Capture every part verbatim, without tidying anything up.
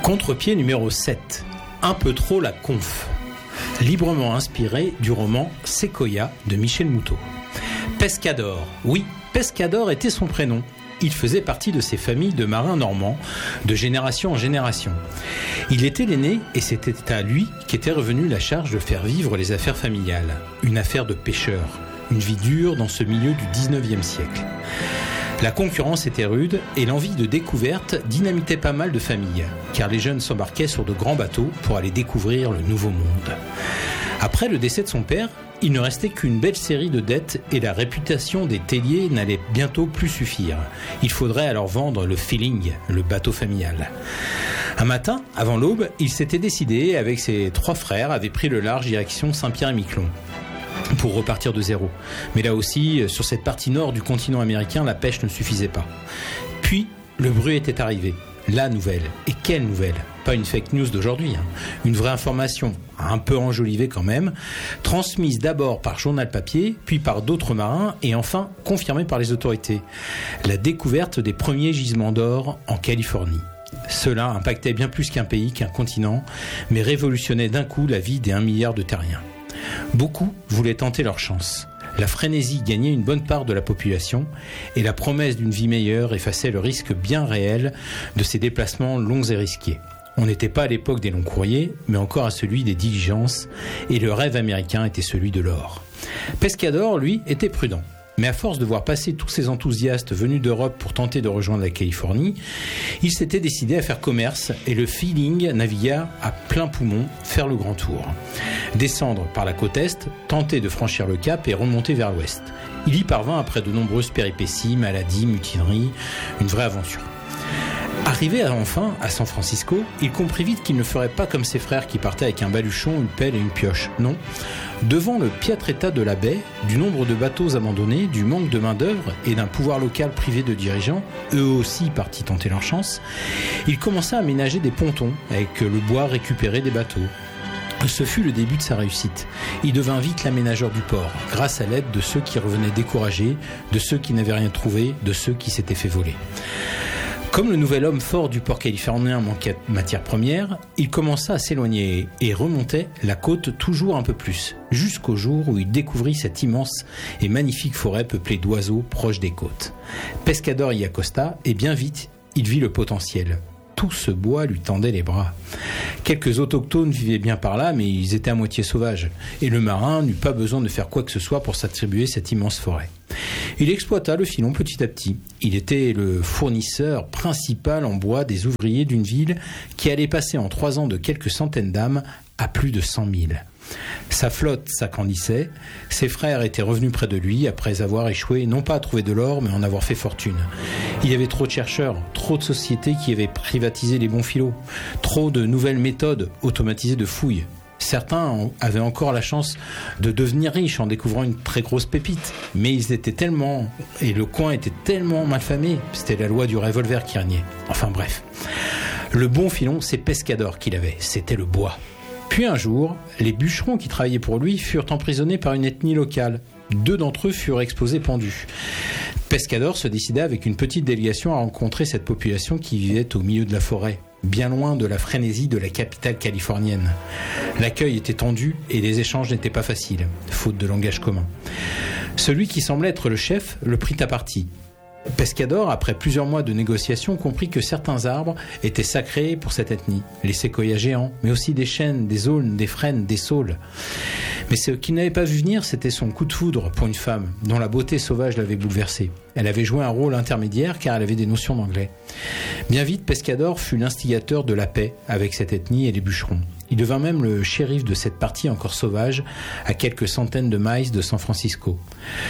Contre-pied numéro sept. Un peu trop la conf. Librement inspiré du roman Sequoia de Michel Moutot. Pescador. Oui, Pescador était son prénom. Il faisait partie de ces familles de marins normands, de génération en génération. Il était l'aîné et c'était à lui qu'était revenue la charge de faire vivre les affaires familiales. Une affaire de pêcheur, une vie dure dans ce milieu du dix-neuvième siècle. La concurrence était rude et l'envie de découverte dynamitait pas mal de familles, car les jeunes s'embarquaient sur de grands bateaux pour aller découvrir le nouveau monde. Après le décès de son père, il ne restait qu'une belle série de dettes et la réputation des Tellier n'allait bientôt plus suffire. Il faudrait alors vendre le Feeling, le bateau familial. Un matin, avant l'aube, il s'était décidé et avec ses trois frères avait pris le large direction Saint-Pierre-et-Miquelon pour repartir de zéro. Mais là aussi, sur cette partie nord du continent américain, la pêche ne suffisait pas. Puis, le bruit était arrivé. La nouvelle. Et quelle nouvelle ? Pas une fake news d'aujourd'hui, hein. Une vraie information, un peu enjolivée quand même, transmise d'abord par journal papier, puis par d'autres marins, et enfin confirmée par les autorités. La découverte des premiers gisements d'or en Californie. Cela impactait bien plus qu'un pays, qu'un continent, mais révolutionnait d'un coup la vie des un milliard de terriens. Beaucoup voulaient tenter leur chance. La frénésie gagnait une bonne part de la population et la promesse d'une vie meilleure effaçait le risque bien réel de ces déplacements longs et risqués. On n'était pas à l'époque des longs courriers, mais encore à celui des diligences, et le rêve américain était celui de l'or. Pescador, lui, était prudent. Mais à force de voir passer tous ces enthousiastes venus d'Europe pour tenter de rejoindre la Californie, il s'était décidé à faire commerce et le Feeling navigua à plein poumon faire le grand tour. Descendre par la côte est, tenter de franchir le cap et remonter vers l'ouest. Il y parvint après de nombreuses péripéties, maladies, mutineries, une vraie aventure. Arrivé enfin à San Francisco, il comprit vite qu'il ne ferait pas comme ses frères qui partaient avec un baluchon, une pelle et une pioche. Non. Devant le piètre état de la baie, du nombre de bateaux abandonnés, du manque de main-d'œuvre et d'un pouvoir local privé de dirigeants, eux aussi partis tenter leur chance, il commença à aménager des pontons avec le bois récupéré des bateaux. Ce fut le début de sa réussite. Il devint vite l'aménageur du port, grâce à l'aide de ceux qui revenaient découragés, de ceux qui n'avaient rien trouvé, de ceux qui s'étaient fait voler. Comme le nouvel homme fort du port californien manquait de matières premières, il commença à s'éloigner et remontait la côte toujours un peu plus, jusqu'au jour où il découvrit cette immense et magnifique forêt peuplée d'oiseaux proches des côtes. Pescador y accosta et bien vite, il vit le potentiel. Tout ce bois lui tendait les bras. Quelques autochtones vivaient bien par là, mais ils étaient à moitié sauvages, et le marin n'eut pas besoin de faire quoi que ce soit pour s'attribuer cette immense forêt. Il exploita le filon petit à petit. Il était le fournisseur principal en bois des ouvriers d'une ville qui allait passer en trois ans de quelques centaines d'âmes à plus de cent mille. Sa flotte s'agrandissait, ses frères étaient revenus près de lui après avoir échoué non pas à trouver de l'or mais en avoir fait fortune. Il y avait trop de chercheurs, trop de sociétés qui avaient privatisé les bons filots, trop de nouvelles méthodes automatisées de fouilles. Certains avaient encore la chance de devenir riches en découvrant une très grosse pépite, mais ils étaient tellement, et le coin était tellement malfamé, c'était la loi du revolver qui régnait. Enfin bref, le bon filon, c'est Pescador qu'il avait, c'était le bois. Puis un jour, les bûcherons qui travaillaient pour lui furent emprisonnés par une ethnie locale. Deux d'entre eux furent exposés pendus. Pescador se décida avec une petite délégation à rencontrer cette population qui vivait au milieu de la forêt, bien loin de la frénésie de la capitale californienne. L'accueil était tendu et les échanges n'étaient pas faciles, faute de langage commun. Celui qui semblait être le chef le prit à partie. Pescador, après plusieurs mois de négociations, comprit que certains arbres étaient sacrés pour cette ethnie. Les séquoias géants, mais aussi des chênes, des aulnes, des frênes, des saules. Mais ce qu'il n'avait pas vu venir, c'était son coup de foudre pour une femme, dont la beauté sauvage l'avait bouleversé. Elle avait joué un rôle intermédiaire car elle avait des notions d'anglais. Bien vite, Pescador fut l'instigateur de la paix avec cette ethnie et les bûcherons. Il devint même le shérif de cette partie encore sauvage, à quelques centaines de miles de San Francisco.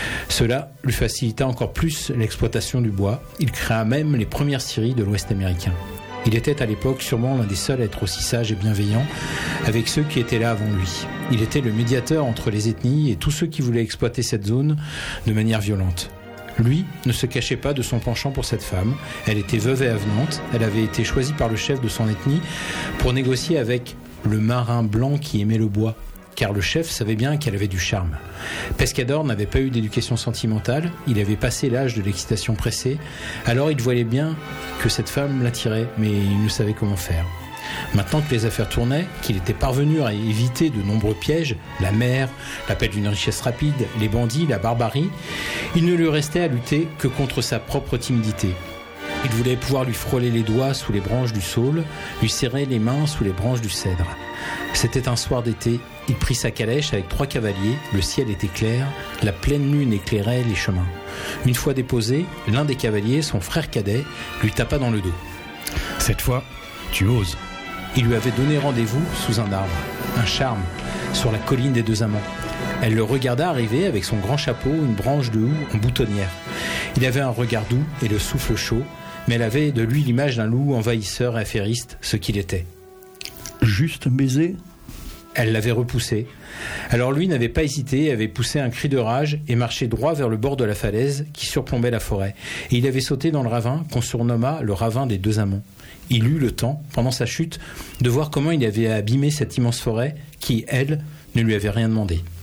Cela lui facilita encore plus l'exploitation du bois. Il créa même les premières scieries de l'Ouest américain. Il était à l'époque sûrement l'un des seuls à être aussi sage et bienveillant avec ceux qui étaient là avant lui. Il était le médiateur entre les ethnies et tous ceux qui voulaient exploiter cette zone de manière violente. Lui ne se cachait pas de son penchant pour cette femme. Elle était veuve et avenante. Elle avait été choisie par le chef de son ethnie pour négocier avec le marin blanc qui aimait le bois, car le chef savait bien qu'elle avait du charme. Pescador n'avait pas eu d'éducation sentimentale, il avait passé l'âge de l'excitation pressée, alors il voyait bien que cette femme l'attirait, mais il ne savait comment faire. Maintenant que les affaires tournaient, qu'il était parvenu à éviter de nombreux pièges, la mer, l'appel d'une richesse rapide, les bandits, la barbarie, il ne lui restait à lutter que contre sa propre timidité. Il voulait pouvoir lui frôler les doigts sous les branches du saule, lui serrer les mains sous les branches du cèdre. C'était un soir d'été, il prit sa calèche avec trois cavaliers, le ciel était clair, la pleine lune éclairait les chemins. Une fois déposé, l'un des cavaliers, son frère cadet, lui tapa dans le dos. « Cette fois, tu oses. » Il lui avait donné rendez-vous sous un arbre, un charme, sur la colline des deux amants. Elle le regarda arriver avec son grand chapeau, une branche de houx en boutonnière. Il avait un regard doux et le souffle chaud, mais elle avait de lui l'image d'un loup envahisseur et affairiste, ce qu'il était. Juste un baiser ? Elle l'avait repoussé. Alors lui n'avait pas hésité, avait poussé un cri de rage et marché droit vers le bord de la falaise qui surplombait la forêt. Et il avait sauté dans le ravin qu'on surnomma le ravin des deux amants. Il eut le temps, pendant sa chute, de voir comment il avait abîmé cette immense forêt qui, elle, ne lui avait rien demandé.